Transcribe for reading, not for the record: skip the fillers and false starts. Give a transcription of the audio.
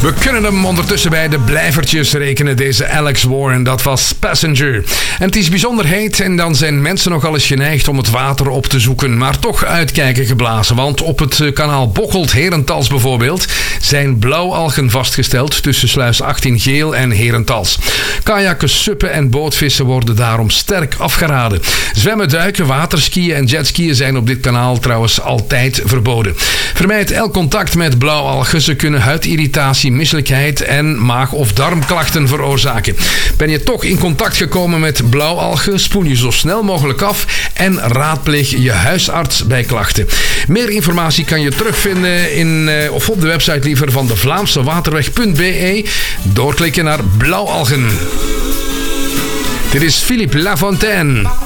We kunnen hem ondertussen bij de blijvertjes rekenen, deze Alex Warren. Dat was Passenger. En het is bijzonder heet en dan zijn mensen nogal eens geneigd om het water op te zoeken. Maar toch uitkijken geblazen, want op het kanaal Bocholt-Herentals bijvoorbeeld zijn blauwalgen vastgesteld tussen sluis 18 Geel en Herentals. Kajakken, suppen en bootvissen worden daarom sterk afgeraden. Zwemmen, duiken, waterskiën en jetskiën zijn op dit kanaal trouwens altijd verboden. Vermijd elk contact met blauwalgen. Ze kunnen huidirritatie, misselijkheid en maag- of darmklachten veroorzaken. Ben je toch in contact gekomen met blauwalgen? Spoel je zo snel mogelijk af en raadpleeg je huisarts bij klachten. Meer informatie kan je terugvinden of op de website liever van de Vlaamsewaterweg.be. Doorklikken naar blauwalgen. Dit is Philippe Lafontaine.